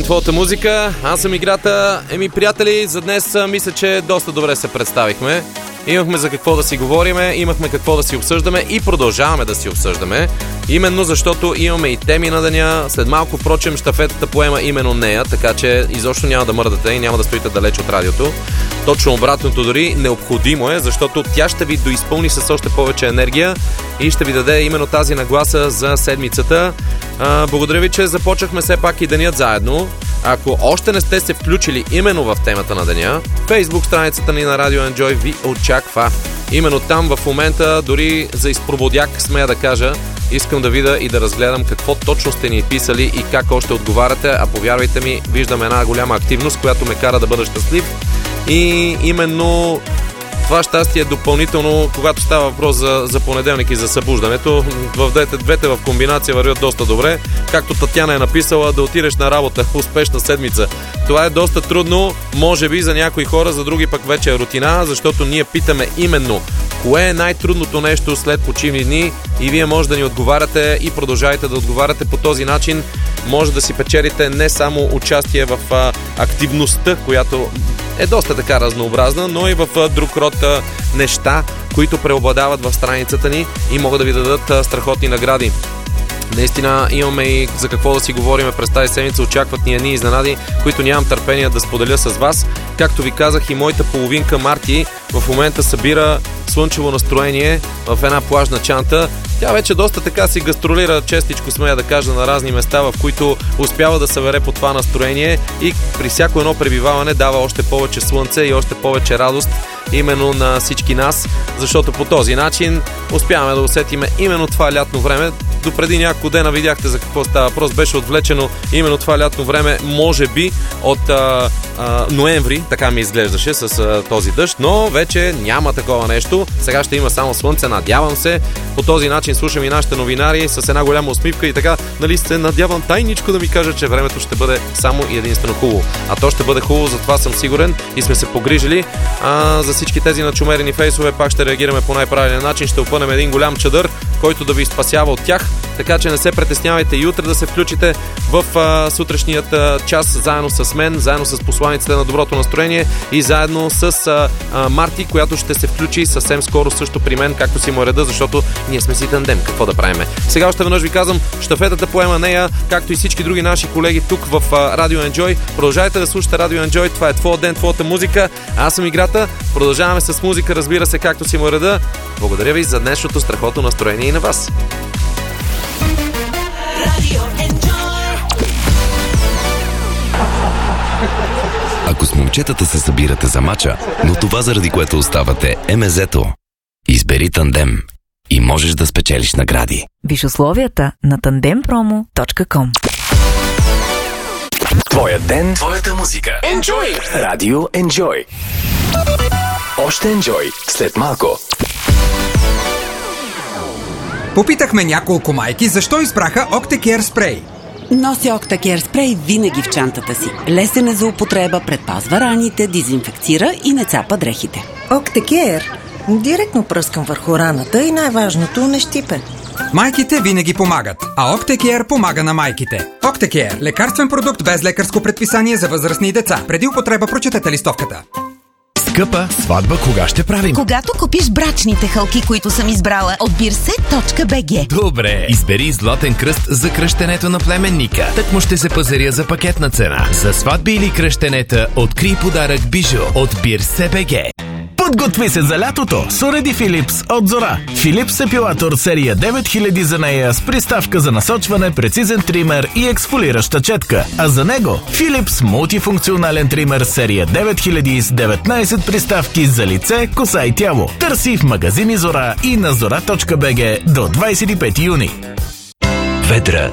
твоята музика. Аз съм Играта. Приятели, за днес мисля, че доста добре се представихме. Имахме за какво да си говориме, имахме какво да си обсъждаме и продължаваме да си обсъждаме. Именно защото имаме и теми на деня. След малко, впрочем, щафетата поема именно нея, така че изобщо няма да мърдате и няма да стоите далеч от радиото. Точно обратното, дори необходимо е, защото тя ще ви доизпълни с още повече енергия и ще ви даде именно тази нагласа за седмицата. Благодаря ви, че започнахме все пак и денят заедно. Ако още не сте се включили именно в темата на деня, Facebook страницата ни на Radio Enjoy ви очаква. Именно там в момента, дори за изпрободяк, смея да кажа, искам да видя и да разгледам какво точно сте ни писали и как още отговаряте, а повярвайте ми, виждам една голяма активност, която ме кара да бъда щастлив. И именно това щастие допълнително, когато става въпрос за понеделник и за събуждането, в двете в комбинация вървят доста добре. Както Татяна е написала, да отидеш на работа, успешна седмица. Това е доста трудно, може би за някои хора, за други пък вече е рутина, защото ние питаме именно кое е най-трудното нещо след почивни дни и вие може да ни отговаряте и продължавате да отговаряте по този начин. Може да си печелите не само участие в активността, която е доста така разнообразна, но и в друг род неща, които преобладават в страницата ни и могат да ви дадат страхотни награди. Наистина имаме и за какво да си говорим през тази седмица. Очакват ни едни изненади, които нямам търпение да споделя с вас. Както ви казах, и моята половинка Марти в момента събира слънчево настроение в една плажна чанта. Тя вече доста така си гастролира, честичко смея да кажа, на разни места, в които успява да събере по това настроение и при всяко едно пребиваване дава още повече слънце и още повече радост именно на всички нас, защото по този начин успяваме да усетиме именно това лятно време. Допреди няколко дена видяхте за какво става въпрос. Беше отвлечено именно това лятно време, може би от ноември, така ми изглеждаше с този дъжд, но вече няма такова нещо. Сега ще има само слънце, надявам се. По този начин слушам и нашите новинари с една голяма усмивка и така, нали, се надявам тайничко да ми кажа, че времето ще бъде само и единствено хубаво. А то ще бъде хубаво, за това съм сигурен и сме се погрижили. За всички тези начумерени фейсове пак ще реагираме по най-правилен начин. Ще опънем един голям чадър, който да ви спасява от тях. Така че не се притеснявайте и утре да се включите в сутрешният час заедно с мен, заедно с посланиците на доброто настроение и заедно с Марти, която ще се включи съвсем скоро също при мен, както си му реда, защото ние сме си тандем. Какво да правиме? Сега още веднъж ви казвам, щафетата поема нея, както и всички други наши колеги тук в Radio Enjoy. Продължайте да слушате Radio Enjoy. Това е твоя ден, твоята музика. Аз съм Играта. Продължаваме с музика, разбира се, както си му реда. Благодаря ви за днешното страхотно настроение и на вас. Ако с момчетата се събирате за мача, но това заради което оставате е мезето, избери Тандем и можеш да спечелиш награди. Виж условията на tandempromo.com. Твоя ден, твоята музика. Enjoy! Radio Enjoy. Още Enjoy след малко. Попитахме няколко майки защо избраха Octacare спрей. Нося Octacare спрей винаги в чантата си. Лесен е за употреба, предпазва раните, дезинфекцира и не цапа дрехите. Octacare директно пръскам върху раната и най-важното не щипе. Майките винаги помагат, а Octacare помага на майките. Octacare – лекарствен продукт без лекарско предписание за възрастни и деца. Преди употреба прочетете листовката. Скъпа, сватба кога ще правим? Когато купиш брачните хълки, които съм избрала от birset.bg. Добре, избери златен кръст за кръщенето на племенника. Так му ще се пазаря за пакетна цена. За сватби или кръщенета открий подарък бижу от birset.bg. Подготви се за лятото с уреди Philips от Зора. Philips епилатор серия 9000 за нея с приставка за насочване, прецизен тример и ексфолираща четка. А за него Philips мултифункционален тример серия 9000 с 19 приставки за лице, коса и тяло. Търси в магазини Зора и на zora.bg до 25 юни. Ведра